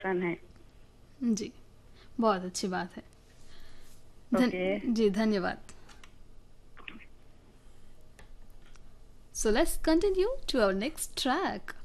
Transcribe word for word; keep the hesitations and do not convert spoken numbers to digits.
सन है। जी, बहुत अच्छी बात है। धन ओके। जी, धन्यवाद। So let's continue to our next track.